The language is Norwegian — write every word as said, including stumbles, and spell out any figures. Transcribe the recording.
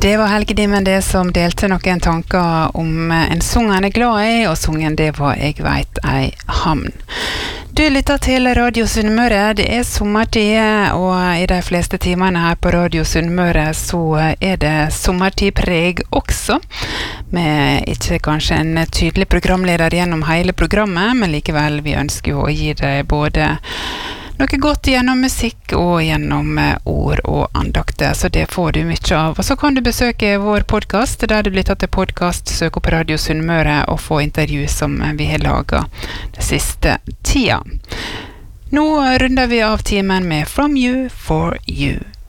Det var Helge Dimmen det som delte noen tanker om en sang han er glad i, og sangen det var «Jeg vet ei hamn». Du lytter til Radio Sunnmøre, det er sommertid, og i de fleste timene her på Radio Sunnmøre så er det sommertidpreg også, med ikke kanskje en tydelig programleder gjennom hele programmet, men likevel vi ønsker jo å gi deg både noe godt gjennom musikk og gjennom ord og andakter, så det får du mye av. Og så kan du besøke vår podcast, der du blir tatt til podcast, søk opp Radio Sunnmøre og få intervju som vi har laget det siste tida. Nå runder vi av timen med From You, For You.